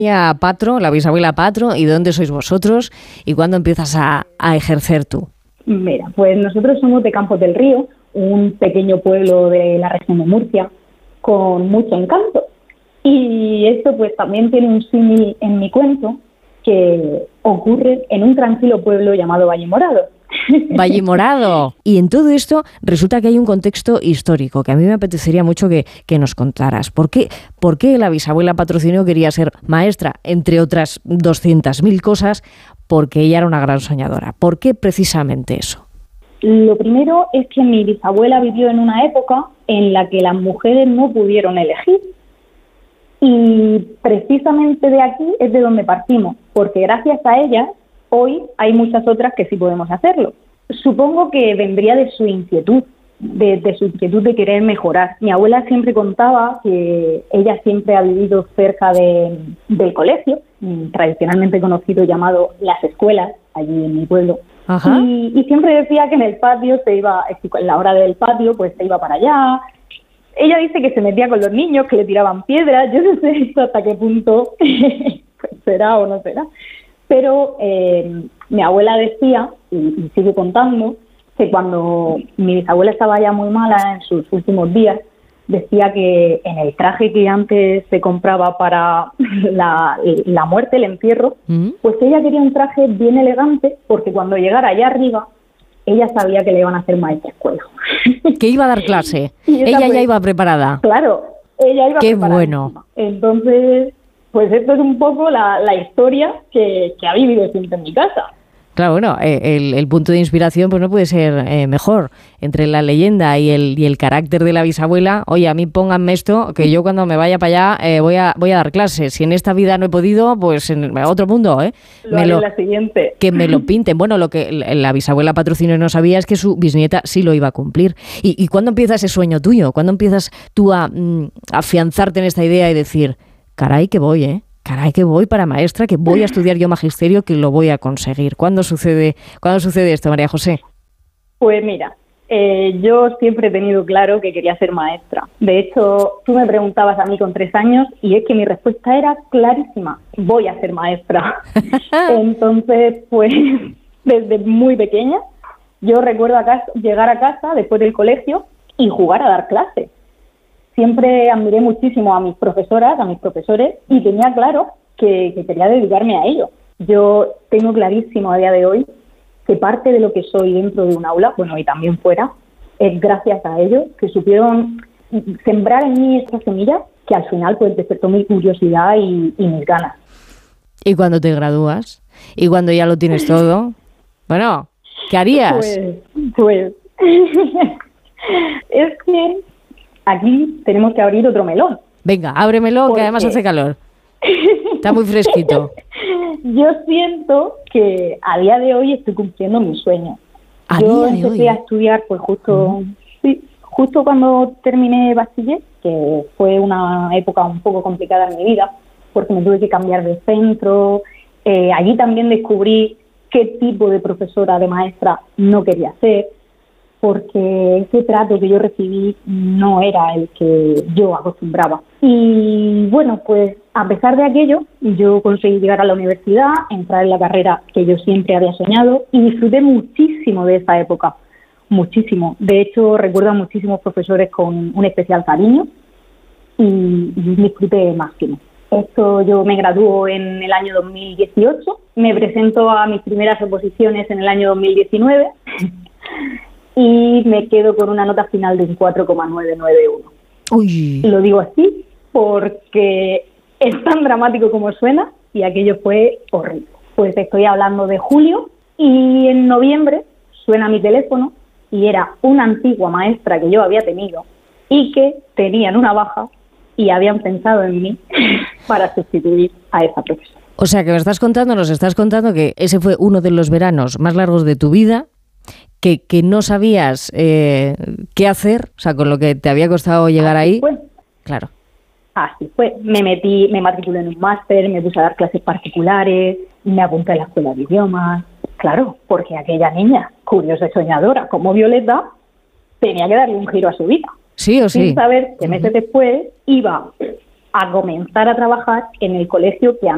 Patro, la bisabuela Patro, ¿y de dónde sois vosotros? ¿Y cuándo empiezas a ejercer tú? Mira, pues nosotros somos de Campos del Río, un pequeño pueblo de la región de Murcia, con mucho encanto. Y esto pues también tiene un símil en mi cuento, que ocurre en un tranquilo pueblo llamado Vallemorado. Vallemorado. Y en todo esto resulta que hay un contexto histórico que a mí me apetecería mucho que nos contaras. ¿Por qué la bisabuela Patrocinio quería ser maestra? Entre otras 200.000 cosas, porque ella era una gran soñadora. ¿Por qué precisamente eso? Lo primero es que mi bisabuela vivió en una época en la que las mujeres no pudieron elegir. Y precisamente de aquí es de donde partimos, porque gracias a ella hoy hay muchas otras que sí podemos hacerlo. Supongo que vendría de su inquietud, de su inquietud de querer mejorar. Mi abuela siempre contaba que ella siempre ha vivido cerca del colegio, tradicionalmente conocido llamado las escuelas, allí en mi pueblo. Ajá. Y siempre decía que en el patio se iba, en la hora del patio, pues se iba para allá. Ella dice que se metía con los niños, que le tiraban piedras. Yo no sé esto hasta qué punto será o no será. Pero mi abuela decía, y sigue contando, que cuando mi bisabuela estaba ya muy mala en sus últimos días, decía que en el traje que antes se compraba para la muerte, el entierro, pues ella quería un traje bien elegante, porque cuando llegara allá arriba, ella sabía que le iban a hacer maestra escuela. Que iba a dar clase. Ella ya iba preparada. Claro, ella iba Qué preparada. Bueno. Entonces, pues esto es un poco la historia que ha vivido siempre en mi casa. Claro, bueno, el punto de inspiración pues no puede ser mejor. Entre la leyenda y el carácter de la bisabuela, oye, a mí pónganme esto, que yo cuando me vaya para allá voy a dar clases. Si en esta vida no he podido, pues en otro mundo, Lo haré en la siguiente. Que me lo pinten. Bueno, lo que la bisabuela Patrocinio no sabía es que su bisnieta sí lo iba a cumplir. ¿Y cuándo empieza ese sueño tuyo? ¿Cuándo empiezas tú a afianzarte en esta idea y decir, caray que voy, Caray, que voy para maestra, que voy a estudiar yo magisterio, que lo voy a conseguir? ¿Cuándo sucede esto, María José? Pues mira, yo siempre he tenido claro que quería ser maestra. De hecho, tú me preguntabas a mí con 3 años y es que mi respuesta era clarísima: voy a ser maestra. Entonces, pues, desde muy pequeña, yo recuerdo llegar a casa después del colegio y jugar a dar clases. Siempre admiré muchísimo a mis profesoras, a mis profesores, y tenía claro que quería dedicarme a ello. Yo tengo clarísimo a día de hoy que parte de lo que soy dentro de un aula, bueno, y también fuera, es gracias a ellos, que supieron sembrar en mí esta semilla que al final pues despertó mi curiosidad y mis ganas. ¿Y cuando te gradúas? ¿Y cuando ya lo tienes todo? Bueno, ¿qué harías? Pues es que aquí tenemos que abrir otro melón. Venga, ábremelo, que además hace calor. Está muy fresquito. Yo siento que a día de hoy estoy cumpliendo mi sueño. Yo empecé a estudiar pues justo cuando terminé bachiller, que fue una época un poco complicada en mi vida, porque me tuve que cambiar de centro. Allí también descubrí qué tipo de profesora, de maestra no quería ser, porque ese trato que yo recibí no era el que yo acostumbraba. Y bueno, pues a pesar de aquello, yo conseguí llegar a la universidad, entrar en la carrera que yo siempre había soñado y disfruté muchísimo de esa época, muchísimo. De hecho, recuerdo a muchísimos profesores con un especial cariño y disfruté máximo. Yo me graduó en el año 2018, me presento a mis primeras oposiciones en el año 2019 y me quedo con una nota final de un 4,991. Uy. Lo digo así porque es tan dramático como suena y aquello fue horrible. Pues estoy hablando de julio y en noviembre suena mi teléfono y era una antigua maestra que yo había tenido y que tenían una baja y habían pensado en mí para sustituir a esa profesora. O sea, que nos estás contando que ese fue uno de los veranos más largos de tu vida, que no sabías qué hacer, o sea, con lo que te había costado llegar Así ahí. Fue. Claro. Así fue. Me matriculé en un máster, me puse a dar clases particulares, me apunté a la escuela de idiomas. Claro, porque aquella niña, curiosa y soñadora como Violeta, tenía que darle un giro a su vida. Sí o sí. Sin saber que meses después iba a comenzar a trabajar en el colegio que